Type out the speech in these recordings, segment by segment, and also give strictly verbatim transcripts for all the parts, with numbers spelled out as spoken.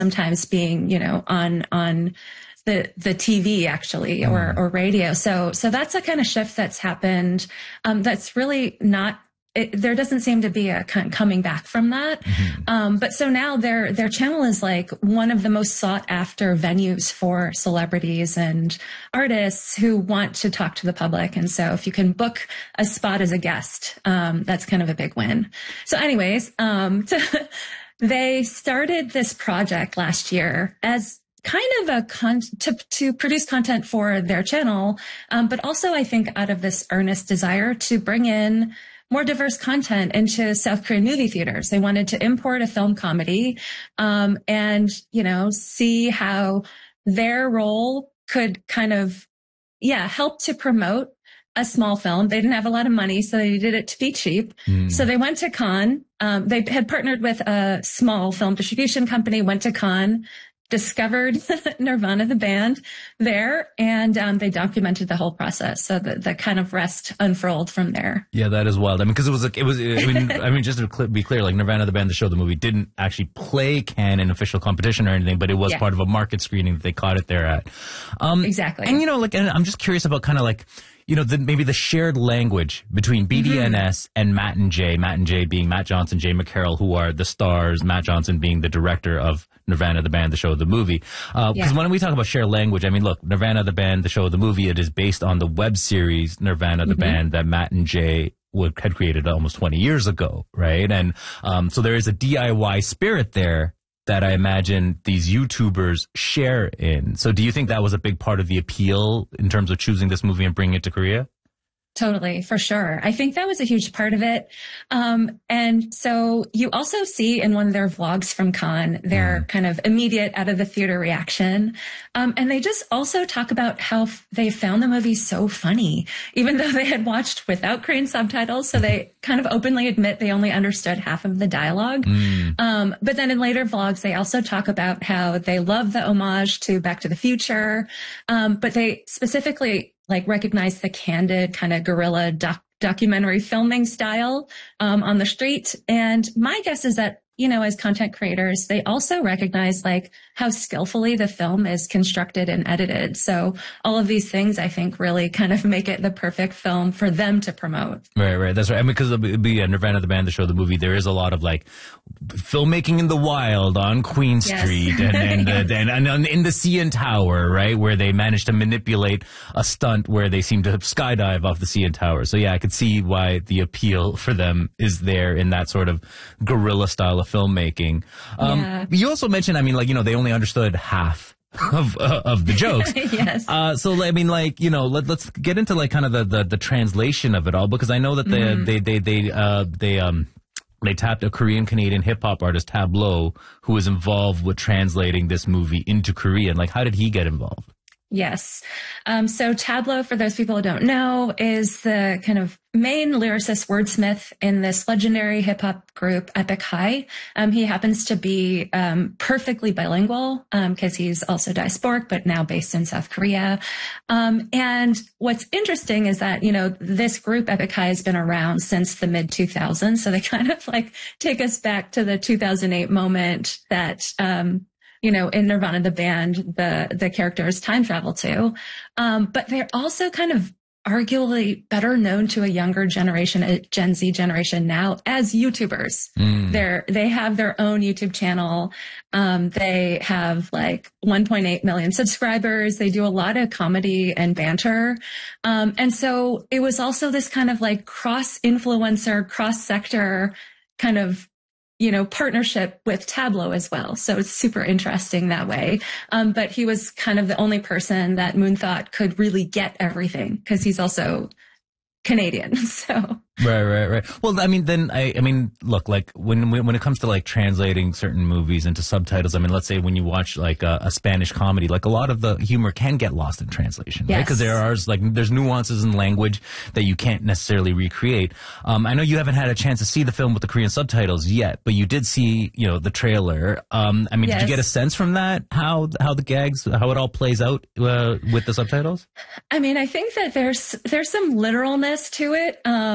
sometimes being, you know, on, on the, the T V actually, or, mm. or radio. So, so that's a kind of shift that's happened. Um, that's really not, it, there doesn't seem to be a kind of coming back from that. Mm-hmm. Um, but so now their, their channel is like one of the most sought after venues for celebrities and artists who want to talk to the public. And so if you can book a spot as a guest, um, that's kind of a big win. So anyways, um, to, they started this project last year as kind of a con to, to produce content for their channel. Um, but also I think out of this earnest desire to bring in more diverse content into South Korean movie theaters. They wanted to import a film comedy, um, and, you know, see how their role could kind of, yeah, help to promote a small film. They didn't have a lot of money, so they did it to be cheap. Mm. So they went to Cannes. Um, they had partnered with a small film distribution company, went to Cannes, discovered Nirvana, the band there, and um, they documented the whole process. So the, the kind of rest unfurled from there. Yeah, that is wild. I mean, because it was like, it was, I mean, I mean, just to be clear, like Nirvana, the band, the show, the movie didn't actually play Cannes in official competition or anything, but it was yeah. part of a market screening that they caught it there at. Um, exactly. And, you know, like, and I'm just curious about kind of like, you know, the, maybe the shared language between B D N S mm-hmm. and Matt and Jay, Matt and Jay being Matt Johnson, Jay McCarroll, who are the stars, Matt Johnson being the director of Nirvana, the band, the show, the movie. Because uh, yeah. when we talk about shared language, I mean, look, Nirvana, the band, the show, the movie, it is based on the web series Nirvana, the mm-hmm. band that Matt and Jay would, had created almost twenty years ago, right? And um, so there is a D I Y spirit there that I imagine these YouTubers share in. So do you think that was a big part of the appeal in terms of choosing this movie and bringing it to Korea? Totally, for sure. I think that was a huge part of it. Um, and so you also see in one of their vlogs from Cannes, their mm. kind of immediate out of the theater reaction. Um, and they just also talk about how f- they found the movie so funny, even though they had watched without Korean subtitles. So they kind of openly admit they only understood half of the dialogue. Mm. Um, but then in later vlogs, they also talk about how they love the homage to Back to the Future. Um, but they specifically like recognize the candid kind of guerrilla doc- documentary filming style um, on the street. And my guess is that, you know, as content creators, they also recognize like how skillfully the film is constructed and edited. So all of these things, I think, really kind of make it the perfect film for them to promote. Right, right. That's right. I mean, because it'd be uh, Nirvana, the band, the show, the movie, there is a lot of like filmmaking in the wild on Queen yes. Street and, and, yes. uh, and, and, and in the C N Tower, right, where they managed to manipulate a stunt where they seem to skydive off the C N Tower. So yeah, I could see why the appeal for them is there in that sort of guerrilla style of filmmaking. Um, yeah. You also mentioned, I mean, like, you know, they only understood half of uh, of the jokes. yes. Uh, so I mean, like, you know, let, let's get into like kind of the, the, the translation of it all, because I know that they mm-hmm. they they they uh they um they tapped a Korean Canadian hip hop artist, Tableau, who was involved with translating this movie into Korean. Like, how did he get involved? Yes. Um, so Tableau, for those people who don't know, is the kind of main lyricist wordsmith in this legendary hip hop group, Epic High. Um, he happens to be um, perfectly bilingual because um, he's also diasporic, but now based in South Korea. Um, and what's interesting is that, you know, this group, Epic High, has been around since the mid two thousands. So they kind of like take us back to the two thousand eight moment that, um, you know, in Nirvana, the band, the, the characters time travel to. Um, but they're also kind of arguably better known to a younger generation, a Gen Z generation now, as YouTubers. Mm. They're, they have their own YouTube channel. Um, they have like one point eight million subscribers. They do a lot of comedy and banter. Um, and so it was also this kind of like cross-influencer, cross-sector kind of, you know, partnership with Tableau as well. So it's super interesting that way. Um, but he was kind of the only person that Moon thought could really get everything because he's also Canadian. So. Right, right, right. Well, I mean, then I, I mean, look, like when when it comes to like translating certain movies into subtitles, I mean, let's say when you watch like a, a Spanish comedy, like a lot of the humor can get lost in translation, yes. right? Because there are like there's nuances in language that you can't necessarily recreate. Um, I know you haven't had a chance to see the film with the Korean subtitles yet, but you did see, you know, the trailer. Um, I mean, yes. did you get a sense from that how how the gags, how it all plays out uh, with the subtitles? I mean, I think that there's there's some literalness to it. Um,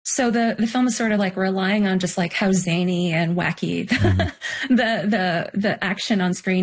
So the, the film is sort of like relying on just like how zany and wacky the, mm-hmm. the, the, the action on screen